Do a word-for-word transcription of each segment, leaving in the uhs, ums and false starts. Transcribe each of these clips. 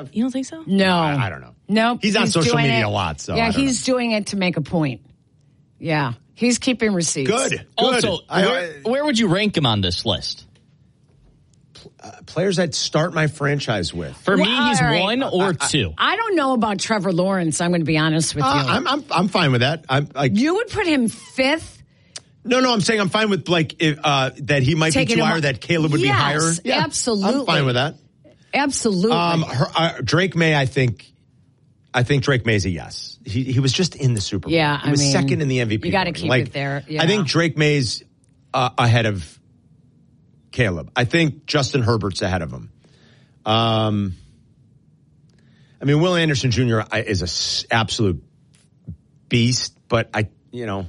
have. You don't think so? No. I, I don't know. No. He's on social media it. a lot, so yeah, I don't he's know. doing it to make a point. Yeah, he's keeping receipts. Good. Good. Also, I, where, where would you rank him on this list? Uh, players I'd start my franchise with. For Well, me, he's all right. one or I- I- two. I don't know about Trevor Lawrence. I'm going to be honest with Uh, you. I'm, I'm I'm fine with that. I'm like you would put him fifth. no, no. I'm saying I'm fine with like if, uh, that he might Taking be too him higher. up. That Caleb would Yes, be higher. Yeah, absolutely. I'm fine with that. Absolutely. Um, her, uh, Drake May, I think. I think Drake May's a yes. He he was just in the Super Bowl. Yeah, he was I mean, second in the M V P. you gotta voting. keep like, it there, yeah. I think Drake May's uh, ahead of Caleb. I think Justin Herbert's ahead of him. Um, I mean, Will Anderson Junior is a s- absolute beast, but I, you know,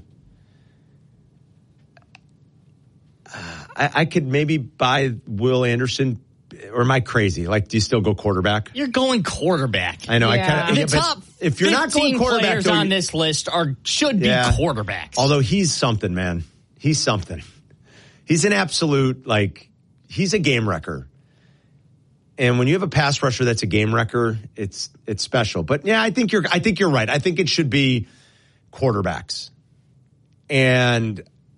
I, I could maybe buy Will Anderson. Or am I crazy? Like, do you still go quarterback? You're going quarterback. I know. Yeah. I kind of. The top if you're not going quarterback, players though, on you- this list are should be Yeah. quarterbacks. Although he's something, man. He's something. He's an absolute, like, he's a game wrecker. And when you have a pass rusher that's a game wrecker, it's it's special. But yeah, I think you're I think you're right. I think it should be quarterbacks. And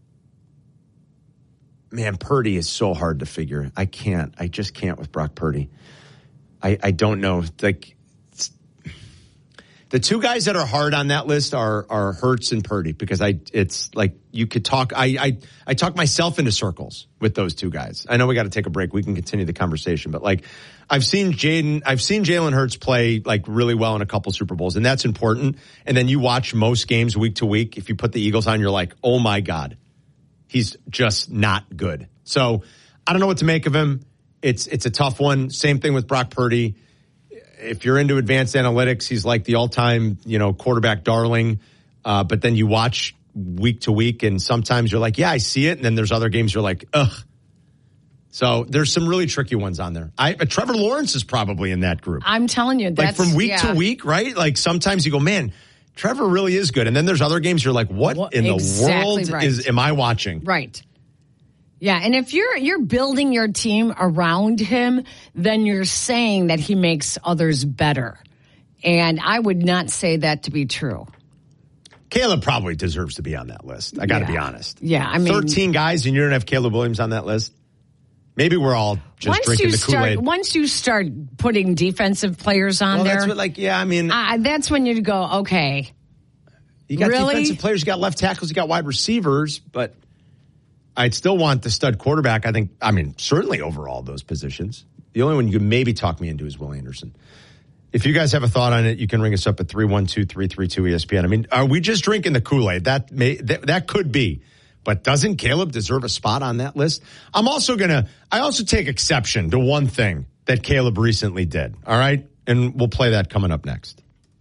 man, Purdy is so hard to figure. I can't. I just can't with Brock Purdy. I, I don't know. Like, the two guys that are hard on that list are are Hurts and Purdy because I it's like you could talk I I, I talk myself into circles with those two guys. I know we got to take a break. We can continue the conversation, but like I've seen Jaden I've seen Jalen Hurts play like really well in a couple Super Bowls, and that's important. And then you watch most games week to week. If you put the Eagles on, you're like, oh my God, he's just not good. So I don't know what to make of him. It's it's a tough one. Same thing with Brock Purdy. If you're into advanced analytics, he's like the all-time, you know, quarterback darling. Uh, but then you watch week to week, and sometimes you're like, yeah, I see it. And then there's other games you're like, ugh. So there's some really tricky ones on there. I, uh, Trevor Lawrence is probably in that group. I'm telling you, Like that's from week yeah. to week, right? Like sometimes you go, man, Trevor really is good. And then there's other games you're like, what, What- in exactly the world right. is am I watching? Right. Yeah, and if you're you're building your team around him, then you're saying that he makes others better. And I would not say that to be true. Caleb probably deserves to be on that list. I got to Yeah. be honest. Yeah, I mean, thirteen guys and you don't have Caleb Williams on that list? Maybe we're all just once drinking you the start Kool-Aid. once you start putting defensive players on Well, there, that's what, like, yeah, I mean, uh, that's when you go, okay. you got really? defensive players, you got left tackles, you got wide receivers, but I'd still want the stud quarterback. I think, I mean, certainly over all those positions. The only one you could maybe talk me into is Will Anderson. If you guys have a thought on it, you can ring us up at three one two, three three two, E S P N. I mean, are we just drinking the Kool-Aid? That may, that, that could be. But doesn't Caleb deserve a spot on that list? I'm also going to, I also take exception to one thing that Caleb recently did. All right? And we'll play that coming up next.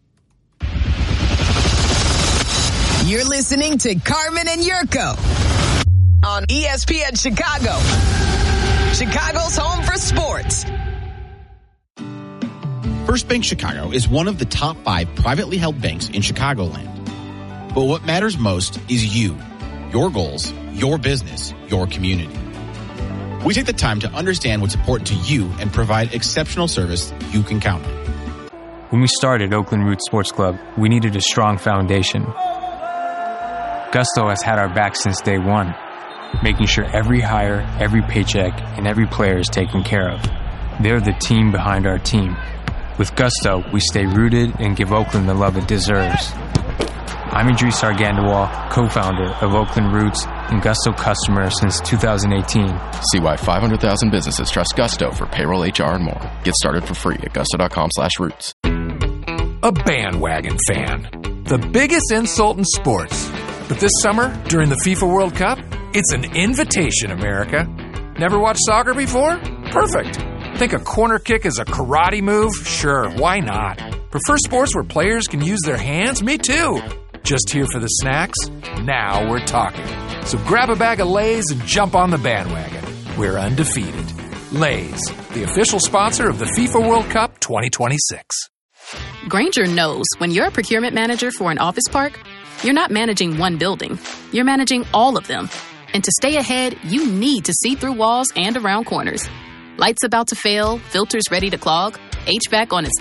You're listening to Carmen and Yurko on E S P N Chicago, Chicago's home for sports. First Bank Chicago is one of the top five privately held banks in Chicagoland. But what matters most is you, your goals, your business, your community. We take the time to understand what's important to you and provide exceptional service you can count on. When we started Oakland Roots Sports Club, we needed a strong foundation. Gusto has had our back since day one, making sure every hire, every paycheck, and every player is taken care of. They're the team behind our team. With Gusto, we stay rooted and give Oakland the love it deserves. I'm Idris Argandawal, co-founder of Oakland Roots and Gusto customer since two thousand eighteen. See why five hundred thousand businesses trust Gusto for payroll, H R, and more. Get started for free at gusto.com slash roots. A bandwagon fan. The biggest insult in sports. But this summer, during the FIFA World Cup, it's an invitation, America. Never watched soccer before? Perfect. Think a corner kick is a karate move? Sure, why not? Prefer sports where players can use their hands? Me too. Just here for the snacks? Now we're talking. So grab a bag of Lay's and jump on the bandwagon. We're undefeated. Lay's, the official sponsor of the FIFA World Cup twenty twenty-six. Grainger knows when you're a procurement manager for an office park, you're not managing one building. You're managing all of them. And to stay ahead, you need to see through walls and around corners. Lights about to fail, filters ready to clog, H V A C on its